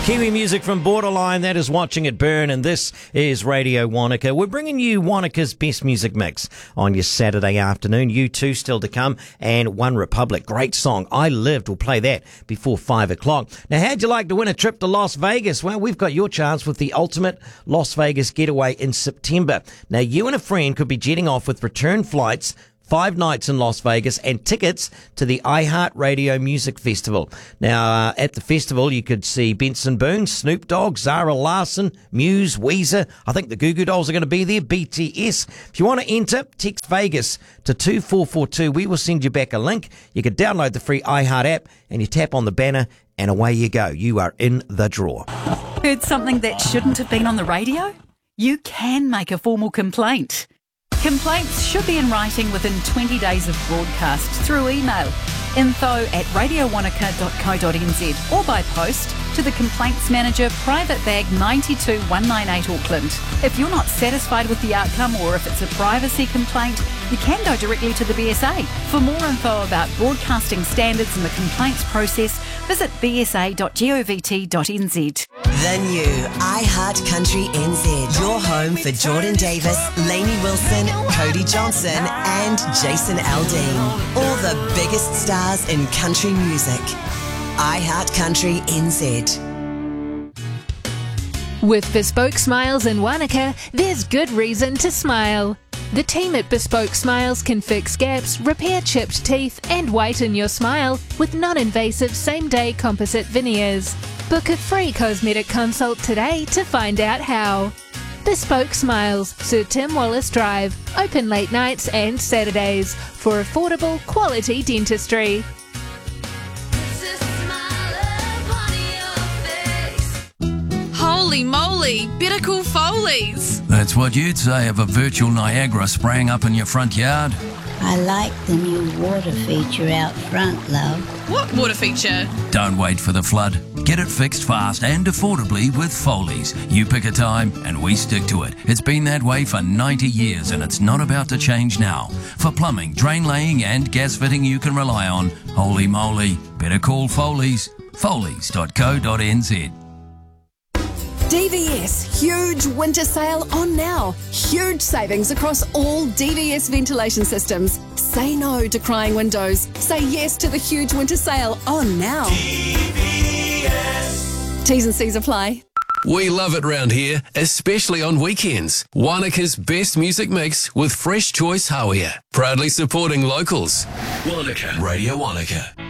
Kiwi music from Borderline, that is Watching It Burn, and this is Radio Wanaka. We're bringing you Wanaka's best music mix on your Saturday afternoon. U2 still to come, and One Republic. Great song, I Lived. We'll play that before 5 o'clock. Now, how'd you like to win a trip to Las Vegas? Well, we've got your chance with the ultimate Las Vegas getaway in September. Now, you and a friend could be jetting off with return flights, 5 nights in Las Vegas, and tickets to the iHeartRadio Music Festival. Now, at the festival, you could see Benson Boone, Snoop Dogg, Zara Larsson, Muse, Weezer. I think the Goo Goo Dolls are going to be there, BTS. If you want to enter, text Vegas to 2442. We will send you back a link. You can download the free iHeart app, and you tap on the banner, and away you go. You are in the draw. Heard something that shouldn't have been on the radio? You can make a formal complaint. Complaints should be in writing within 20 days of broadcast through email, info@radiowanaka.co.nz, or by post to the Complaints Manager, Private Bag 92198 Auckland. If you're not satisfied with the outcome, or if it's a privacy complaint, you can go directly to the BSA. For more info about broadcasting standards and the complaints process, visit bsa.govt.nz. The new iHeart Country NZ, your home for Jordan Davis, Lainey Wilson, Cody Johnson and Jason Aldean. All the biggest stars in country music. iHeart Country NZ. With Bespoke Smiles in Wanaka, there's good reason to smile. The team at Bespoke Smiles can fix gaps, repair chipped teeth and whiten your smile with non-invasive same-day composite veneers. Book a free cosmetic consult today to find out how. Bespoke Smiles, Sir Tim Wallace Drive, open late nights and Saturdays for affordable quality dentistry. Holy moly, better call Foley's. That's what you'd say of a virtual Niagara spraying up in your front yard. I like the new water feature out front, love. What water feature? Don't wait for the flood. Get it fixed fast and affordably with Foley's. You pick a time and we stick to it. It's been that way for 90 years and it's not about to change now. For plumbing, drain laying and gas fitting you can rely on, holy moly, better call Foley's. Foley's.co.nz. DVS, huge winter sale on now. Huge savings across all DVS ventilation systems. Say no to crying windows. Say yes to the huge winter sale on now. DVS. T's and C's apply. We love it round here, especially on weekends. Wanaka's best music mix with Fresh Choice Hawea. Proudly supporting locals. Wanaka. Radio Wanaka.